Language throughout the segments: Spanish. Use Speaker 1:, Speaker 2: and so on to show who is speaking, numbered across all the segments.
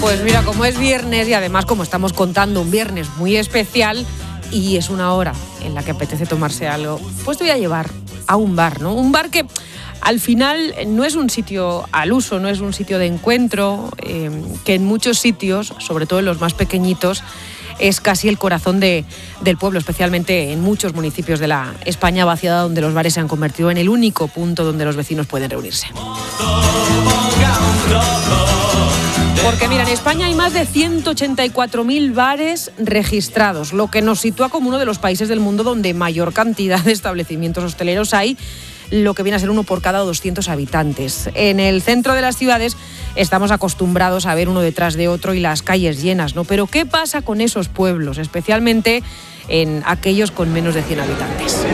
Speaker 1: Pues mira, como es viernes y además como estamos contando un viernes muy especial y es una hora en la que apetece tomarse algo, pues te voy a llevar a un bar, ¿no? Un bar que al final no es un sitio al uso, no es un sitio de encuentro, que en muchos sitios, sobre todo en los más pequeñitos, es casi el corazón del pueblo, especialmente en muchos municipios de la España vaciada, donde los bares se han convertido en el único punto donde los vecinos pueden reunirse. Porque mira, en España hay más de 184.000 bares registrados, lo que nos sitúa como uno de los países del mundo donde mayor cantidad de establecimientos hosteleros hay, lo que viene a ser uno por cada 200 habitantes. En el centro de las ciudades estamos acostumbrados a ver uno detrás de otro y las calles llenas, ¿no? Pero ¿qué pasa con esos pueblos, especialmente en aquellos con menos de 100 habitantes?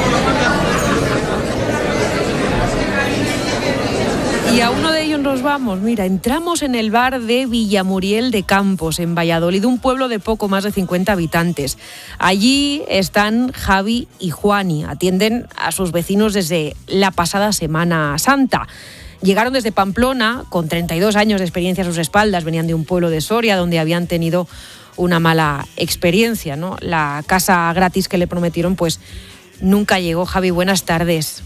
Speaker 1: Y a uno de ellos nos vamos. Mira, entramos en el bar de Villamuriel de Campos, en Valladolid, un pueblo de poco más de 50 habitantes. Allí están Javi y Juani, atienden a sus vecinos desde la pasada Semana Santa. Llegaron desde Pamplona, con 32 años de experiencia a sus espaldas, venían de un pueblo de Soria donde habían tenido una mala experiencia, ¿no? La casa gratis que le prometieron, pues nunca llegó. Javi, buenas tardes.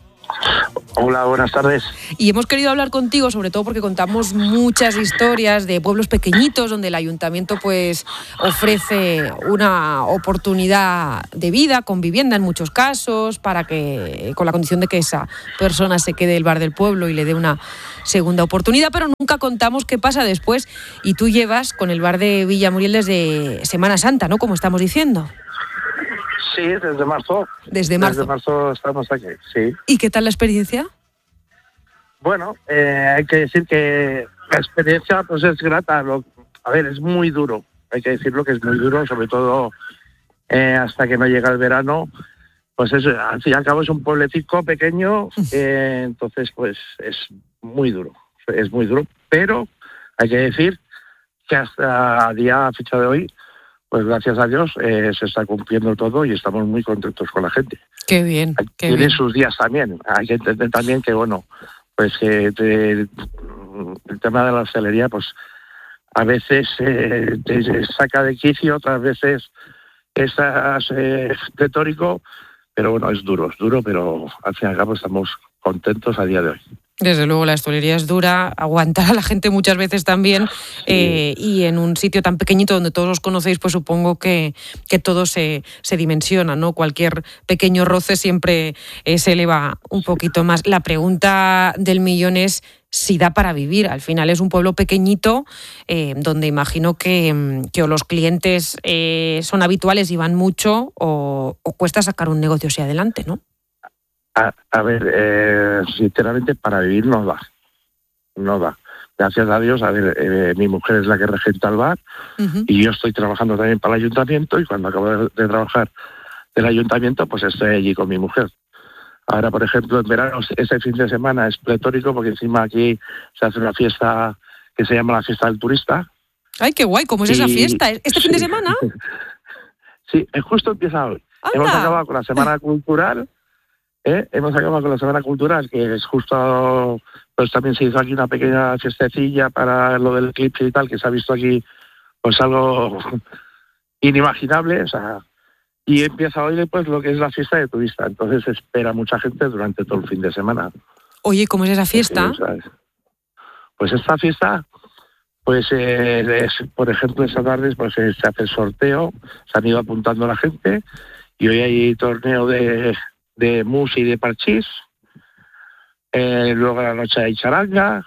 Speaker 2: Hola, buenas tardes.
Speaker 1: Y hemos querido hablar contigo, sobre todo porque contamos muchas historias de pueblos pequeñitos donde el ayuntamiento pues ofrece una oportunidad de vida con vivienda en muchos casos, para que, con la condición de que esa persona se quede en el bar del pueblo y le dé una segunda oportunidad, pero nunca contamos qué pasa después. Y tú llevas con el bar de Villamuriel desde Semana Santa, ¿no? Como estamos diciendo.
Speaker 2: Sí, desde marzo.
Speaker 1: Desde marzo.
Speaker 2: Desde marzo estamos aquí, sí.
Speaker 1: ¿Y qué tal la experiencia?
Speaker 2: Bueno, hay que decir que la experiencia pues es grata. A ver, es muy duro. Hay que decirlo que es muy duro, sobre todo hasta que no llega el verano. Pues es, al fin y al cabo es un pueblecito pequeño, entonces pues es muy duro. Es muy duro, pero hay que decir que hasta a fecha de hoy, pues gracias a Dios se está cumpliendo todo y estamos muy contentos con la gente.
Speaker 1: Qué bien.
Speaker 2: Tiene sus días también. Hay que entender también que, bueno, pues que el tema de la hostelería, pues a veces te saca de quicio, otras veces es pletórico, pero bueno, es duro, pero al fin y al cabo estamos contentos a día de hoy.
Speaker 1: Desde luego, la hostelería es dura, aguantar a la gente muchas veces también, sí. Y en un sitio tan pequeñito donde todos os conocéis, pues supongo que todo se dimensiona, ¿no? Cualquier pequeño roce siempre se eleva un poquito más. La pregunta del millón es si da para vivir. Al final es un pueblo pequeñito donde imagino que o los clientes son habituales y van mucho o cuesta sacar un negocio hacia adelante, ¿no?
Speaker 2: A ver, sinceramente para vivir no da. Gracias a Dios, a ver, mi mujer es la que regenta el bar, uh-huh. Y yo estoy trabajando también para el ayuntamiento, y cuando acabo de trabajar del ayuntamiento, pues estoy allí con mi mujer. Ahora, por ejemplo, en verano, este fin de semana es pletórico, porque encima aquí se hace una fiesta que se llama la Fiesta del Turista.
Speaker 1: ¡Ay, qué guay! ¿Cómo es esa fiesta? ¿Este fin de semana?
Speaker 2: Sí, justo empieza hoy. ¡Anda! Hemos acabado con la Semana Cultural. Hemos acabado con la Semana Cultural, que es justo, pues también se hizo aquí una pequeña fiestecilla para lo del eclipse y tal, que se ha visto aquí pues algo inimaginable, o sea, y empieza hoy después lo que es la fiesta de turista, entonces espera mucha gente durante todo el fin de semana.
Speaker 1: Oye, ¿cómo es esa fiesta?
Speaker 2: Pues esta fiesta, pues por ejemplo, esta tarde pues se hace el sorteo, se han ido apuntando la gente, y hoy hay torneo de mus y de parchís, luego a la noche hay charanga,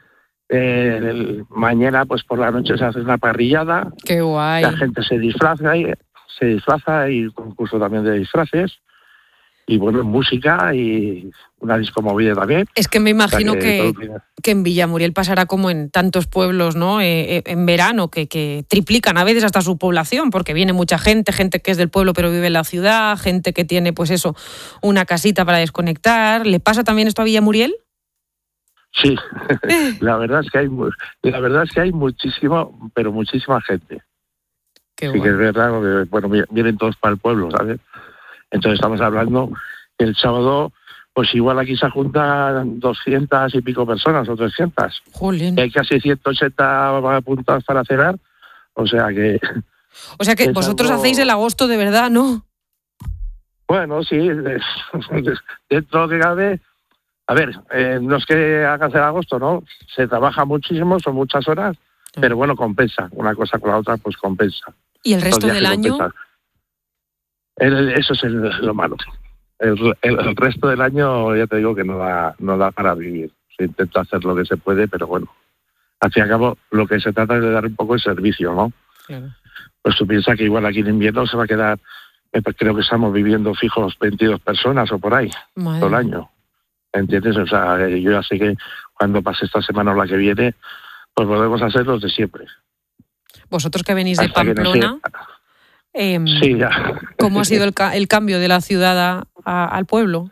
Speaker 2: mañana pues por la noche se hace una parrillada.
Speaker 1: ¡Qué guay!
Speaker 2: La gente se disfraza y concurso también de disfraces, y bueno, música y una disco movida también.
Speaker 1: Es que me imagino que en Villamuriel pasará como en tantos pueblos, ¿no? En verano, que triplican a veces hasta su población, porque viene mucha gente que es del pueblo pero vive en la ciudad, gente que tiene, pues eso, una casita para desconectar. ¿Le pasa también esto a Villamuriel?
Speaker 2: Sí, la verdad es que hay muchísimo, pero muchísima gente.
Speaker 1: Qué
Speaker 2: sí,
Speaker 1: bueno.
Speaker 2: Que es verdad, porque, bueno, vienen todos para el pueblo, ¿sabes? Entonces estamos hablando que el sábado pues igual aquí se juntan 200 y pico personas o 300.
Speaker 1: Jolín.
Speaker 2: Y hay casi 180 apuntados para cenar, o sea que...
Speaker 1: O sea que vosotros hacéis el agosto de verdad, ¿no?
Speaker 2: Bueno, sí, dentro de lo que cabe... A ver, no es que hagas el agosto, ¿no? Se trabaja muchísimo, son muchas horas, pero bueno, compensa. Una cosa con la otra, pues compensa.
Speaker 1: ¿Y el resto del año?
Speaker 2: Eso es lo malo. El resto del año, ya te digo que no da para vivir. Se intenta hacer lo que se puede, pero bueno, al fin y al cabo, lo que se trata es de dar un poco de servicio, ¿no?
Speaker 1: Claro.
Speaker 2: Pues tú piensas que igual aquí en invierno se va a quedar, creo que estamos viviendo fijos 22 personas o por ahí, todo el año. ¿Entiendes? O sea, yo ya sé que cuando pase esta semana o la que viene, pues volvemos a ser los de siempre.
Speaker 1: Vosotros que venís de Pamplona,
Speaker 2: sí, ya.
Speaker 1: ¿Cómo ha sido el cambio de la ciudad al pueblo?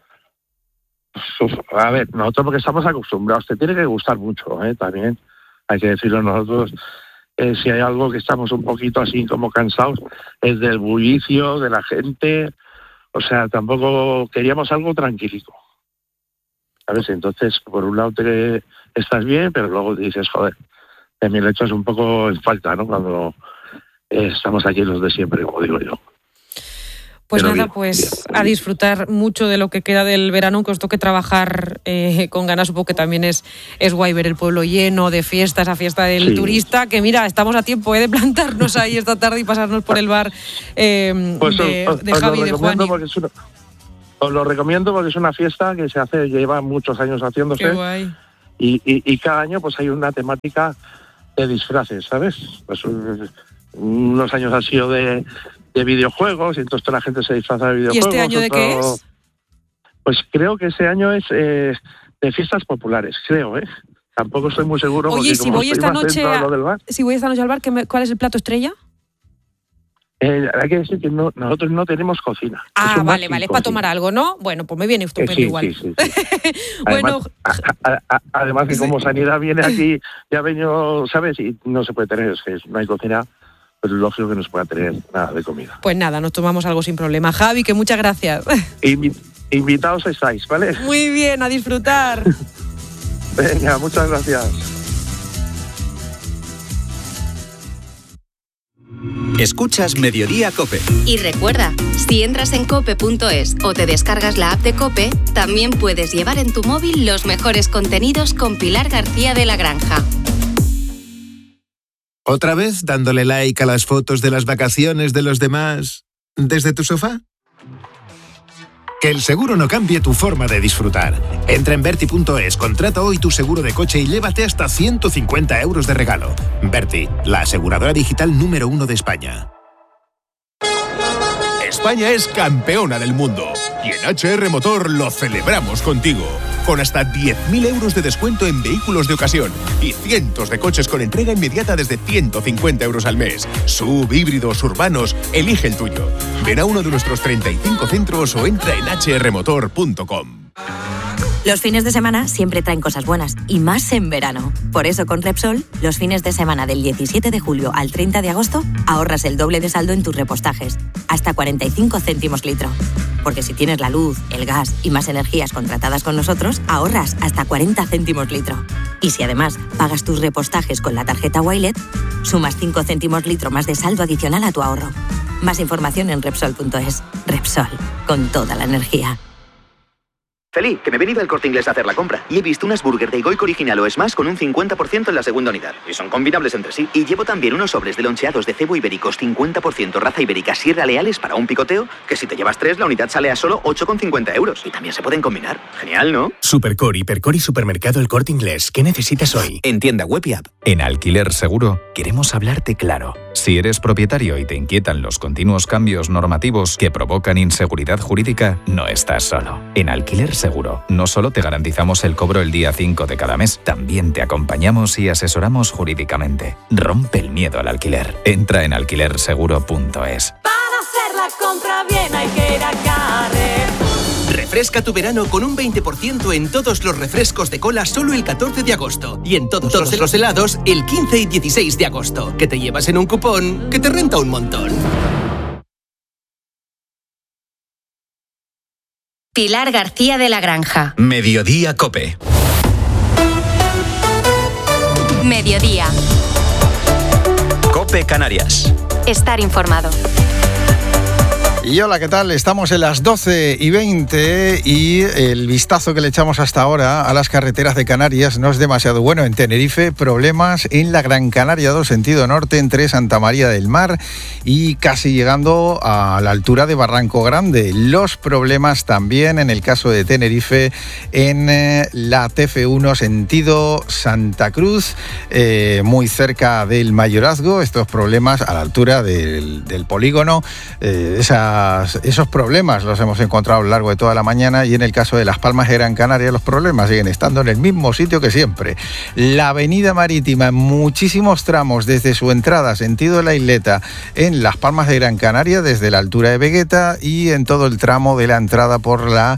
Speaker 2: A ver, nosotros porque estamos acostumbrados, te tiene que gustar mucho, también, hay que decirlo nosotros. Si hay algo que estamos un poquito así como cansados, es del bullicio, de la gente, o sea, tampoco queríamos algo tranquilito. ¿Sabes? Entonces, por un lado te estás bien, pero luego dices, joder, también le echas un poco en falta, ¿no? Cuando estamos aquí los de siempre, como digo yo.
Speaker 1: Pues pero nada, pues bien. A disfrutar mucho de lo que queda del verano, que os toque trabajar con ganas. Supongo que también es guay ver el pueblo lleno de fiestas, esa fiesta del turista, que mira, estamos a tiempo de plantarnos ahí esta tarde y pasarnos por el bar
Speaker 2: pues
Speaker 1: de Javi y de Juan.
Speaker 2: Os lo recomiendo porque es una fiesta que se hace, lleva muchos años haciéndose.
Speaker 1: Qué guay.
Speaker 2: Y cada año pues hay una temática de disfraces, ¿sabes? Pues unos años han sido de videojuegos y entonces toda la gente se disfraza de videojuegos.
Speaker 1: ¿Y este año de qué es?
Speaker 2: Pues creo que ese año es de fiestas populares, creo, ¿eh? Tampoco estoy muy seguro.
Speaker 1: Oye, si voy esta noche al bar, ¿cuál es el plato estrella?
Speaker 2: Hay que decir que nosotros no tenemos cocina.
Speaker 1: Vale, es para tomar algo, ¿no? Bueno, pues me viene estupendo igual.
Speaker 2: Sí.
Speaker 1: Bueno,
Speaker 2: además que como Sanidad viene aquí, ya ha venido, ¿sabes? Y no se puede tener, es que no hay cocina, pues es lógico que no se pueda tener nada de comida.
Speaker 1: Pues nada, nos tomamos algo sin problema. Javi, que muchas gracias.
Speaker 2: Invitados estáis, ¿vale?
Speaker 1: Muy bien, a disfrutar.
Speaker 2: Venga, muchas gracias.
Speaker 3: Escuchas Mediodía COPE.
Speaker 4: Y recuerda, si entras en cope.es o te descargas la app de COPE, también puedes llevar en tu móvil los mejores contenidos con Pilar García de la Granja.
Speaker 5: ¿Otra vez dándole like a las fotos de las vacaciones de los demás desde tu sofá? Que el seguro no cambie tu forma de disfrutar. Entra en Verti.es, contrata hoy tu seguro de coche y llévate hasta 150 euros de regalo. Verti, la aseguradora digital número 1 de España.
Speaker 6: España es campeona del mundo y en HR Motor lo celebramos contigo. Con hasta 10.000 euros de descuento en vehículos de ocasión y cientos de coches con entrega inmediata desde 150 euros al mes. SUV, híbridos, urbanos, elige el tuyo. Ven a uno de nuestros 35 centros o entra en hrmotor.com.
Speaker 7: Los fines de semana siempre traen cosas buenas, y más en verano. Por eso con Repsol, los fines de semana del 17 de julio al 30 de agosto, ahorras el doble de saldo en tus repostajes, hasta 45 céntimos litro. Porque si tienes la luz, el gas y más energías contratadas con nosotros, ahorras hasta 40 céntimos litro. Y si además pagas tus repostajes con la tarjeta Wilet, sumas 5 céntimos litro más de saldo adicional a tu ahorro. Más información en Repsol.es. Repsol, con toda la energía.
Speaker 8: Feli, que me he venido al Corte Inglés a hacer la compra y he visto unas burger de Goico original o Smash con un 50% en la segunda unidad. Y son combinables entre sí. Y llevo también unos sobres de loncheados de cebo ibéricos 50% raza ibérica Sierra Leales para un picoteo, que si te llevas 3 la unidad sale a solo 8,50 euros. Y también se pueden combinar. Genial, ¿no?
Speaker 9: Supercore, Hipercore y Supermercado El Corte Inglés. ¿Qué necesitas hoy?
Speaker 3: En tienda web y app.
Speaker 10: En Alquiler Seguro queremos hablarte claro. Si eres propietario y te inquietan los continuos cambios normativos que provocan inseguridad jurídica, no estás solo. En Alquiler Seguro no solo te garantizamos el cobro el día 5 de cada mes, también te acompañamos y asesoramos jurídicamente. Rompe el miedo al alquiler. Entra en alquilerseguro.es.
Speaker 11: Para hacer la compra bien hay que ir a Carrefour.
Speaker 9: Refresca tu verano con un 20% en todos los refrescos de cola solo el 14 de agosto. Y en todos los helados el 15 y 16 de agosto. Que te llevas en un cupón que te renta un montón.
Speaker 4: Pilar García de la Granja.
Speaker 3: Mediodía COPE.
Speaker 4: Mediodía.
Speaker 3: COPE Canarias.
Speaker 4: Estar informado.
Speaker 12: Y hola, ¿qué tal? Estamos en las 12:20 y el vistazo que le echamos hasta ahora a las carreteras de Canarias no es demasiado bueno. En Tenerife, problemas en la Gran Canaria 2, sentido norte, entre Santa María del Mar y casi llegando a la altura de Barranco Grande. Los problemas también en el caso de Tenerife en la TF1, sentido Santa Cruz, muy cerca del Mayorazgo. Estos problemas a la altura del polígono, esos problemas los hemos encontrado a lo largo de toda la mañana, y en el caso de Las Palmas de Gran Canaria los problemas siguen estando en el mismo sitio que siempre. La avenida marítima en muchísimos tramos desde su entrada sentido de la isleta en Las Palmas de Gran Canaria, desde la altura de Vegueta, y en todo el tramo de la entrada por la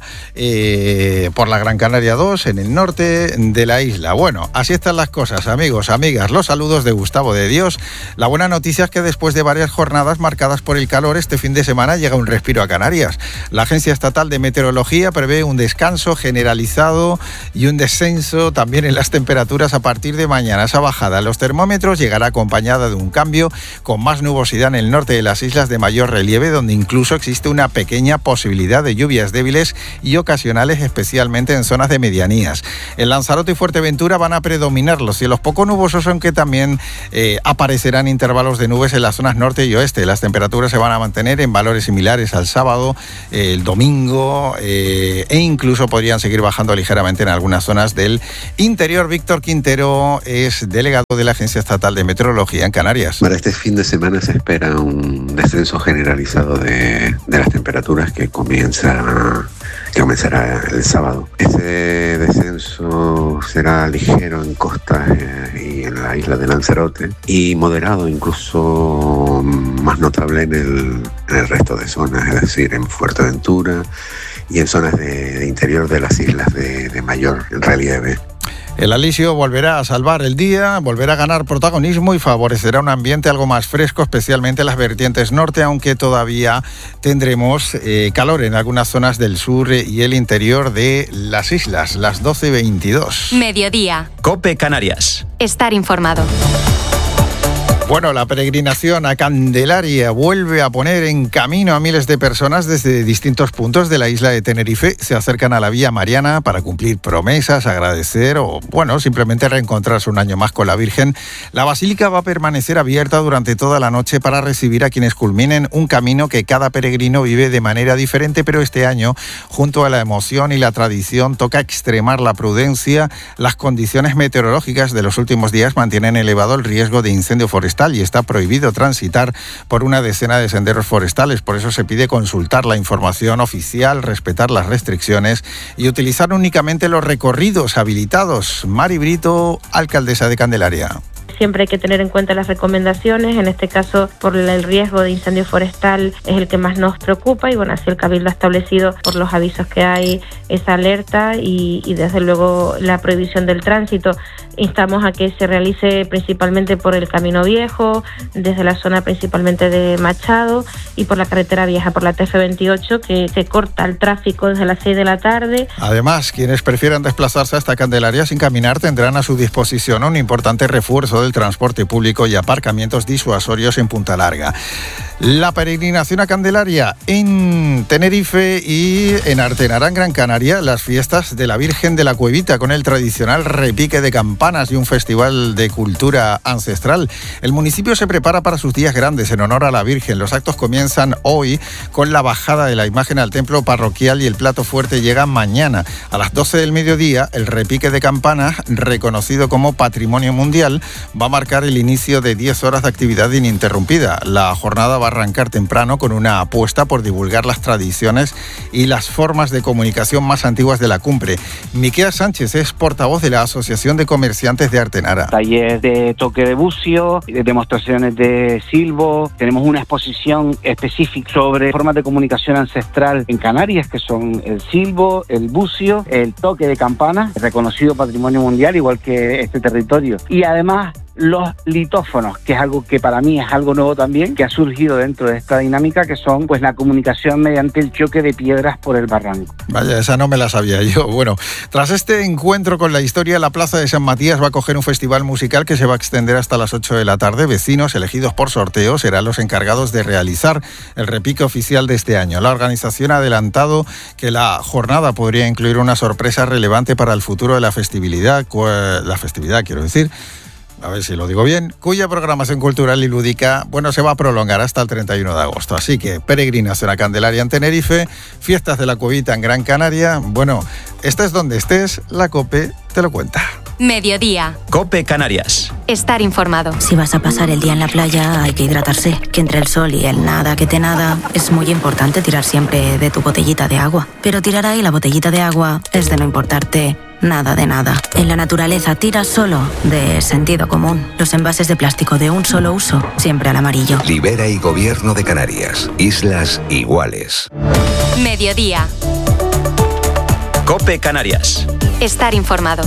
Speaker 12: Gran Canaria 2 en el norte de la isla. Bueno, así están las cosas, amigos, amigas. Los saludos de Gustavo de Dios. La buena noticia es que después de varias jornadas marcadas por el calor, este fin de semana llega un respiro a Canarias. La Agencia Estatal de Meteorología prevé un descanso generalizado y un descenso también en las temperaturas a partir de mañana. Esa bajada en los termómetros llegará acompañada de un cambio con más nubosidad en el norte de las islas de mayor relieve, donde incluso existe una pequeña posibilidad de lluvias débiles y ocasionales, especialmente en zonas de medianías. En Lanzarote y Fuerteventura van a predominar los cielos poco nubosos, aunque también aparecerán intervalos de nubes en las zonas norte y oeste. Las temperaturas se van a mantener en valores similares al sábado, el domingo, e incluso podrían seguir bajando ligeramente en algunas zonas del interior. Víctor Quintero es delegado de la Agencia Estatal de Meteorología en Canarias.
Speaker 13: Para este fin de semana se espera un descenso generalizado de las temperaturas que comenzará el sábado. Ese descenso será ligero en costas y en la isla de Lanzarote, y moderado, incluso más notable en el resto de zonas, es decir, en Fuerteventura y en zonas de interior de las islas de mayor relieve.
Speaker 12: El alisio volverá a salvar el día, volverá a ganar protagonismo y favorecerá un ambiente algo más fresco, especialmente en las vertientes norte, aunque todavía tendremos calor en algunas zonas del sur y el interior de las islas. Las 12:22.
Speaker 4: Mediodía.
Speaker 3: COPE Canarias.
Speaker 4: Estar informado.
Speaker 12: Bueno, la peregrinación a Candelaria vuelve a poner en camino a miles de personas desde distintos puntos de la isla de Tenerife. Se acercan a la Vía Mariana para cumplir promesas, agradecer o, bueno, simplemente reencontrarse un año más con la Virgen. La basílica va a permanecer abierta durante toda la noche para recibir a quienes culminen un camino que cada peregrino vive de manera diferente, pero este año, junto a la emoción y la tradición, toca extremar la prudencia. Las condiciones meteorológicas de los últimos días mantienen elevado el riesgo de incendio forestal y está prohibido transitar por una decena de senderos forestales. Por eso se pide consultar la información oficial, respetar las restricciones y utilizar únicamente los recorridos habilitados. Mari Brito, alcaldesa de Candelaria.
Speaker 14: Siempre hay que tener en cuenta las recomendaciones, en este caso por el riesgo de incendio forestal es el que más nos preocupa, y bueno, así el Cabildo ha establecido por los avisos que hay esa alerta y desde luego la prohibición del tránsito. Instamos a que se realice principalmente por el Camino Viejo, desde la zona principalmente de Machado, y por la carretera vieja, por la TF28, que se corta el tráfico desde las 6 de la tarde.
Speaker 12: Además, quienes prefieran desplazarse hasta Candelaria sin caminar tendrán a su disposición un importante refuerzo del transporte público y aparcamientos disuasorios en Punta Larga. La peregrinación a Candelaria en Tenerife y en Artenara, en Gran Canaria, las fiestas de la Virgen de la Cuevita con el tradicional repique de campanas y un festival de cultura ancestral. El municipio se prepara para sus días grandes en honor a la Virgen. Los actos comienzan hoy con la bajada de la imagen al templo parroquial y el plato fuerte llega mañana. A las 12 del mediodía, el repique de campanas, reconocido como Patrimonio Mundial, va a marcar el inicio de 10 horas de actividad ininterrumpida. La jornada va a arrancar temprano con una apuesta por divulgar las tradiciones y las formas de comunicación más antiguas de la cumbre. Miquea Sánchez es portavoz de la Asociación de Comerciantes de Artenara.
Speaker 15: Taller de toque de bucio, demostraciones de silbo, tenemos una exposición específica sobre formas de comunicación ancestral en Canarias, que son el silbo, el bucio, el toque de campana, reconocido Patrimonio Mundial, igual que este territorio. Y además los litófonos, que es algo que para mí es algo nuevo también, que ha surgido dentro de esta dinámica, que son pues la comunicación mediante el choque de piedras por el barranco.
Speaker 12: Vaya, esa no me la sabía yo. Bueno, tras este encuentro con la historia, la Plaza de San Matías va a acoger un festival musical que se va a extender hasta las 8 de la tarde. Vecinos elegidos por sorteo serán los encargados de realizar el repique oficial de este año. La organización ha adelantado que la jornada podría incluir una sorpresa relevante para el futuro de la festividad, a ver si lo digo bien, cuya programación cultural y lúdica, se va a prolongar hasta el 31 de agosto. Así que peregrinación a Candelaria en Tenerife, fiestas de la Cuevita en Gran Canaria. Estés donde estés, la COPE te lo cuenta.
Speaker 4: Mediodía.
Speaker 3: COPE Canarias.
Speaker 4: Estar informado.
Speaker 7: Si vas a pasar el día en la playa, hay que hidratarse. Que entre el sol y el nada que te nada, es muy importante tirar siempre de tu botellita de agua. Pero tirar ahí la botellita de agua es de no importarte nada de nada. En la naturaleza tira solo de sentido común. Los envases de plástico de un solo uso, siempre al amarillo.
Speaker 16: Libera y Gobierno de Canarias. Islas iguales.
Speaker 4: Mediodía.
Speaker 3: COPE Canarias.
Speaker 4: Estar informado.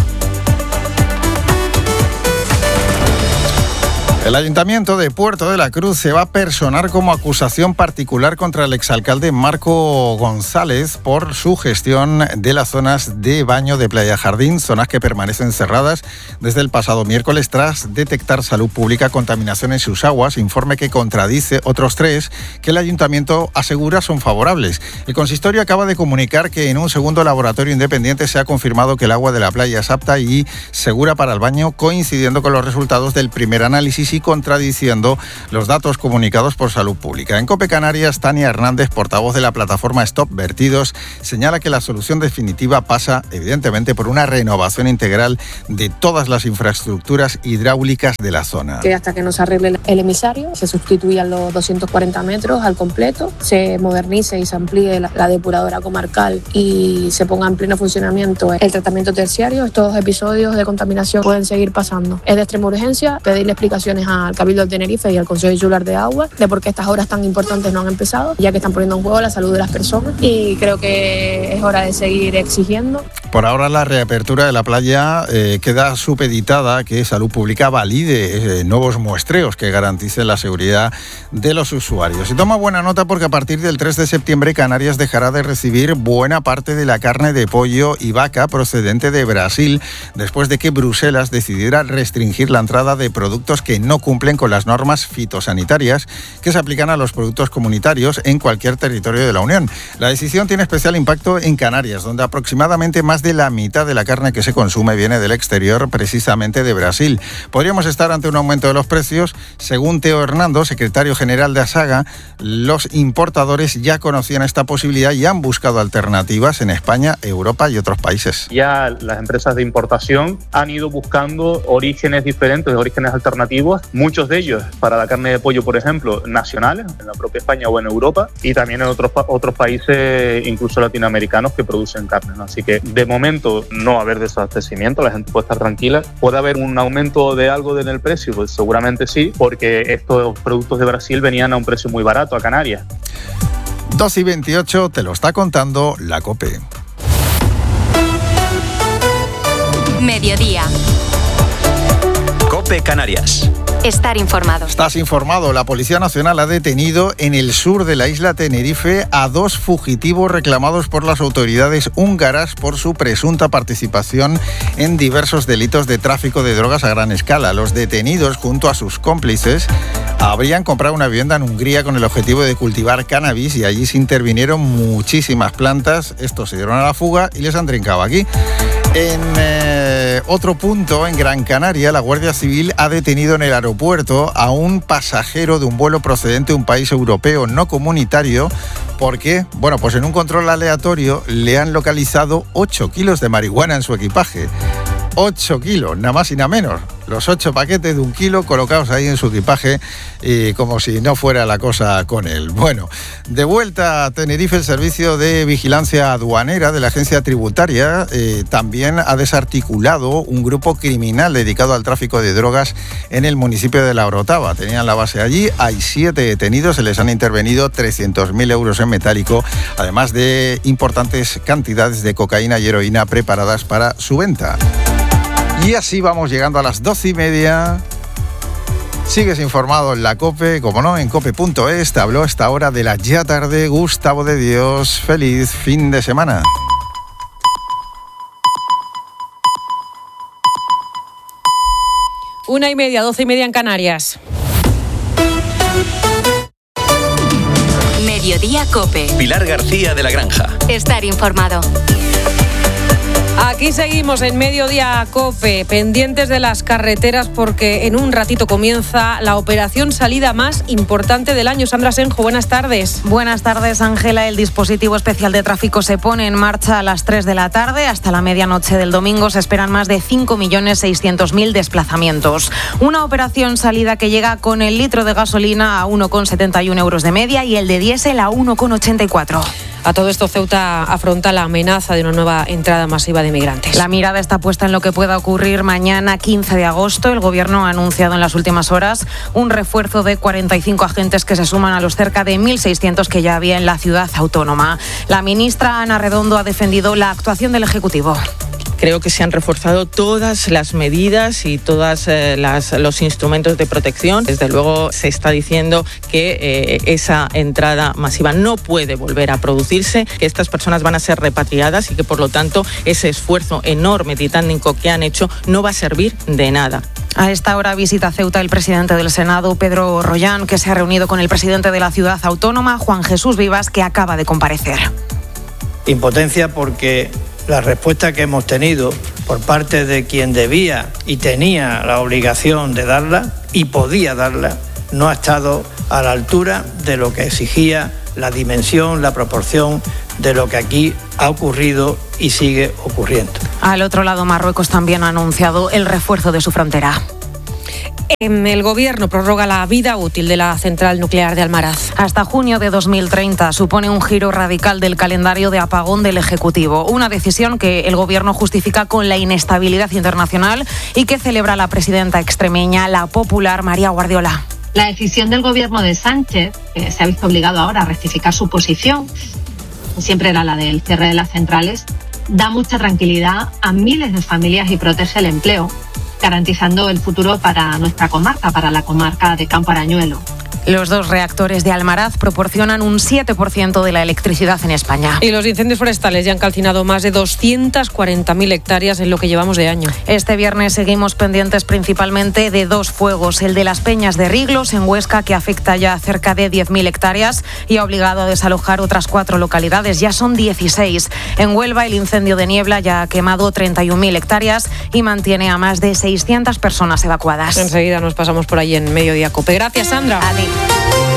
Speaker 12: El Ayuntamiento de Puerto de la Cruz se va a personar como acusación particular contra el exalcalde Marco González por su gestión de las zonas de baño de Playa Jardín, zonas que permanecen cerradas desde el pasado miércoles tras detectar Salud Pública contaminación en sus aguas, informe que contradice otros 3 que el Ayuntamiento asegura son favorables. El consistorio acaba de comunicar que en un segundo laboratorio independiente se ha confirmado que el agua de la playa es apta y segura para el baño, coincidiendo con los resultados del primer análisis y contradiciendo los datos comunicados por Salud Pública. En COPE Canarias, Tania Hernández, portavoz de la plataforma Stop Vertidos, señala que la solución definitiva pasa, evidentemente, por una renovación integral de todas las infraestructuras hidráulicas de la zona.
Speaker 17: Que hasta que no se arregle el emisario, se sustituyan los 240 metros al completo, se modernice y se amplíe la depuradora comarcal y se ponga en pleno funcionamiento el tratamiento terciario, estos episodios de contaminación pueden seguir pasando. Es de extrema urgencia pedirle explicaciones al Cabildo de Tenerife y al Consejo Insular de Agua de por qué estas obras tan importantes no han empezado, ya que están poniendo en juego la salud de las personas, y creo que es hora de seguir exigiendo.
Speaker 12: Por ahora la reapertura de la playa queda supeditada a que Salud Pública valide nuevos muestreos que garanticen la seguridad de los usuarios. Y toma buena nota porque a partir del 3 de septiembre Canarias dejará de recibir buena parte de la carne de pollo y vaca procedente de Brasil, después de que Bruselas decidiera restringir la entrada de productos que no cumplen con las normas fitosanitarias que se aplican a los productos comunitarios en cualquier territorio de la Unión. La decisión tiene especial impacto en Canarias, donde aproximadamente más de la mitad de la carne que se consume viene del exterior, precisamente de Brasil. Podríamos estar ante un aumento de los precios. Según Teo Hernando, secretario general de ASAGA, los importadores ya conocían esta posibilidad y han buscado alternativas en España, Europa y otros países.
Speaker 18: Ya las empresas de importación han ido buscando orígenes diferentes, orígenes alternativos, muchos de ellos para la carne de pollo, por ejemplo, nacionales, en la propia España o en Europa, y también en otros países, incluso latinoamericanos, que producen carne, ¿no? Así que de momento no va a haber desabastecimiento, la gente puede estar tranquila. ¿Puede haber un aumento de algo en el precio? Pues seguramente sí, porque estos productos de Brasil venían a un precio muy barato a Canarias.
Speaker 12: 2:28, te lo está contando la COPE.
Speaker 4: Mediodía.
Speaker 3: COPE Canarias.
Speaker 4: Estar informado.
Speaker 12: Estás informado. La Policía Nacional ha detenido en el sur de la isla Tenerife a 2 fugitivos reclamados por las autoridades húngaras por su presunta participación en diversos delitos de tráfico de drogas a gran escala. Los detenidos, junto a sus cómplices, habrían comprado una vivienda en Hungría con el objetivo de cultivar cannabis y allí se intervinieron muchísimas plantas. Estos se dieron a la fuga y les han trincado aquí. En otro punto, en Gran Canaria, la Guardia Civil ha detenido en el aeropuerto a un pasajero de un vuelo procedente de un país europeo no comunitario porque, pues en un control aleatorio le han localizado 8 kilos de marihuana en su equipaje. 8 kilos, nada más y nada menos. Los 8 paquetes de 1 kilo colocados ahí en su equipaje y como si no fuera la cosa con él. Bueno, de vuelta a Tenerife, el Servicio de Vigilancia Aduanera de la Agencia Tributaria también ha desarticulado un grupo criminal dedicado al tráfico de drogas en el municipio de La Orotava. Tenían la base allí, hay 7 detenidos, se les han intervenido 300.000 euros en metálico, además de importantes cantidades de cocaína y heroína preparadas para su venta. Y así vamos llegando a las 12:30. sigues informado en la COPE, como no, en cope.es. Te habló hasta ahora de la ya tarde Gustavo de Dios. Feliz fin de semana.
Speaker 1: Una y media, 12:30 en Canarias.
Speaker 4: Mediodía COPE.
Speaker 3: Pilar García de la Granja.
Speaker 4: Estar informado.
Speaker 1: Aquí seguimos en Mediodía COPE, pendientes de las carreteras porque en un ratito comienza la operación salida más importante del año. Sandra Senjo, buenas tardes.
Speaker 19: Buenas tardes, Ángela. El dispositivo especial de tráfico se pone en marcha a las 3 de la tarde. Hasta la medianoche del domingo se esperan más de 5.600.000 desplazamientos. Una operación salida que llega con el litro de gasolina a 1,71 euros de media y el de diésel a 1,84.
Speaker 1: A todo esto, Ceuta afronta la amenaza de una nueva entrada masiva de migrantes.
Speaker 19: La mirada está puesta en lo que pueda ocurrir mañana, 15 de agosto. El Gobierno ha anunciado en las últimas horas un refuerzo de 45 agentes que se suman a los cerca de 1.600 que ya había en la ciudad autónoma. La ministra Ana Redondo ha defendido la actuación del Ejecutivo.
Speaker 20: Creo que se han reforzado todas las medidas y todos los instrumentos de protección. Desde luego se está diciendo que esa entrada masiva no puede volver a producirse, que estas personas van a ser repatriadas y que por lo tanto ese esfuerzo enorme titánico que han hecho no va a servir de nada.
Speaker 19: A esta hora visita Ceuta el presidente del Senado, Pedro Rollán, que se ha reunido con el presidente de la ciudad autónoma, Juan Jesús Vivas, que acaba de comparecer.
Speaker 21: Impotencia porque la respuesta que hemos tenido por parte de quien debía y tenía la obligación de darla y podía darla, no ha estado a la altura de lo que exigía la dimensión, la proporción de lo que aquí ha ocurrido y sigue ocurriendo.
Speaker 19: Al otro lado, Marruecos también ha anunciado el refuerzo de su frontera.
Speaker 1: El Gobierno prorroga la vida útil de la central nuclear de Almaraz.
Speaker 19: Hasta junio de 2030 supone un giro radical del calendario de apagón del Ejecutivo. Una decisión que el Gobierno justifica con la inestabilidad internacional y que celebra la presidenta extremeña, la popular María Guardiola.
Speaker 22: La decisión del Gobierno de Sánchez, que se ha visto obligado ahora a rectificar su posición, siempre era la del cierre de las centrales, da mucha tranquilidad a miles de familias y protege el empleo, garantizando el futuro para nuestra comarca, para la comarca de Campo Arañuelo.
Speaker 19: Los dos reactores de Almaraz proporcionan un 7% de la electricidad en España.
Speaker 1: Y los incendios forestales ya han calcinado más de 240.000 hectáreas en lo que llevamos de año.
Speaker 19: Este viernes seguimos pendientes principalmente de dos fuegos. El de las Peñas de Riglos, en Huesca, que afecta ya a cerca de 10.000 hectáreas y ha obligado a desalojar otras 4 localidades. Ya son 16. En Huelva, el incendio de Niebla ya ha quemado 31.000 hectáreas y mantiene a más de 600 personas evacuadas.
Speaker 1: Enseguida nos pasamos por allí en Mediodía COPE. Gracias, Sandra.
Speaker 19: A ti.